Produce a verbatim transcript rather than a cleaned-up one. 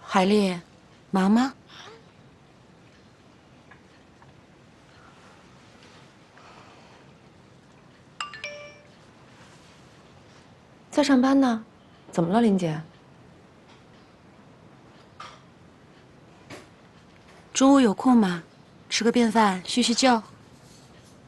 海丽，忙吗？ 在上班呢，怎么了，林姐？ 中午有空吗？吃个便饭叙叙旧。